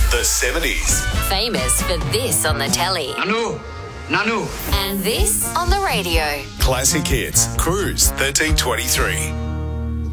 The 70s. Famous for this on the telly. Nanu. And this on the radio. Classic hits. Cruise 1323.